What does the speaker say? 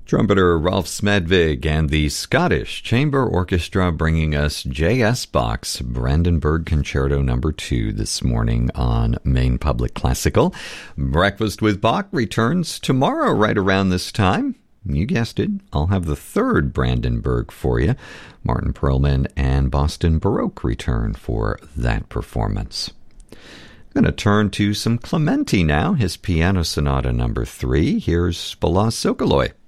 Trumpeter Ralph Smedvig and the Scottish Chamber Orchestra bringing us J.S. Bach's Brandenburg Concerto No. 2 this morning on Maine Public Classical. Breakfast with Bach returns tomorrow right around this time. You guessed it, I'll have the third Brandenburg for you. Martin Perlman and Boston Baroque return for that performance. I'm going to turn to some Clementi now, his Piano Sonata No. 3. Here's Spala Sokoloi.